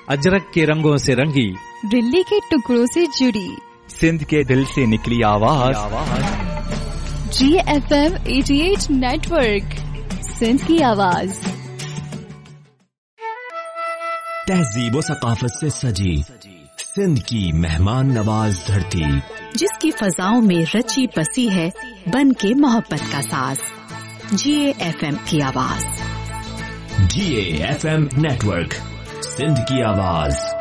अजरक के रंगों से रंगी, दिल्ली के टुकड़ों से जुड़ी, सिंध के दिल से निकली आवाज। GFM 88 नेटवर्क, सिंध की आवाज। तहजीब व सकाफत से सजी सिंध की मेहमान नवाज धरती, जिसकी फजाओं में रची बसी है बन के मोहब्बत का साज। GFM की आवाज। GFM नेटवर्क, सिंध की आवाज।